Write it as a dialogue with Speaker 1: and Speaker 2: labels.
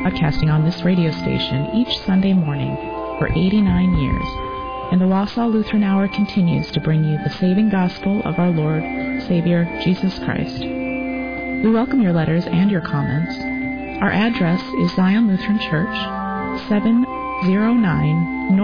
Speaker 1: broadcasting on this radio station each Sunday morning for 89 years, and the Wausau Lutheran Hour continues to bring you the saving gospel of our Lord, Savior, Jesus Christ. We welcome your letters and your comments. Our address is Zion Lutheran Church, 709